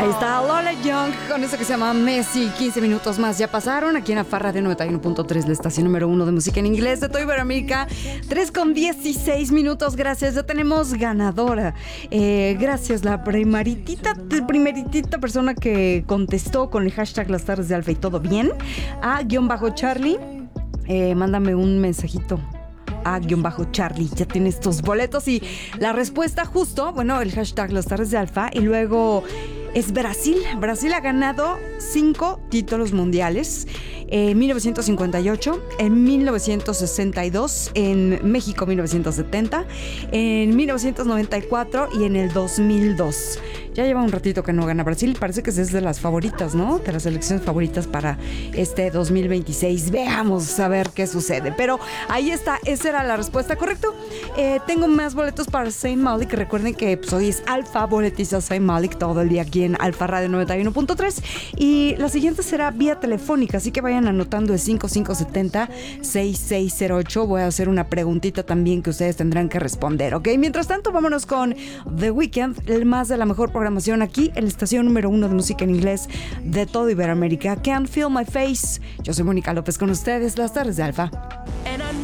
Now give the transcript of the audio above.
Ahí está Lola Young con eso que se llama Messi. 15 minutos más ya pasaron aquí en la Farra de 91.3, la estación número 1 de música en inglés de todo Iberoamérica. 3:16. Gracias, ya tenemos ganadora. Gracias, la primeritita persona que contestó con el hashtag Las Tardes de Alfa y todo bien. A _Charlie. Mándame un mensajito. A_Charlie, ya tienes tus boletos. Y la respuesta justo, bueno, el hashtag Las Tardes de Alfa. Y luego es Brasil. Brasil ha ganado 5 títulos mundiales. En 1958, en 1962, en México 1970, en 1994 y en el 2002. Ya lleva un ratito que no gana Brasil. Parece que es de las favoritas, ¿no? De las selecciones favoritas para este 2026. Veamos a ver qué sucede. Pero ahí está, esa era la respuesta, ¿correcto? Tengo más boletos para Zayn Malik. Recuerden que pues, hoy es Alfa, boletiza Zayn Malik todo el día aquí en Alfa Radio 91.3. Y la siguiente será vía telefónica, así que vayan anotando el 5570-6608. Voy a hacer una preguntita también que ustedes tendrán que responder, ¿ok? Mientras tanto, vámonos con The Weeknd, el más de la mejor programación aquí en la estación número 1 de música en inglés de todo Iberoamérica. Can't Feel My Face. Yo soy Mónica López con ustedes, Las Tardes de Alfa.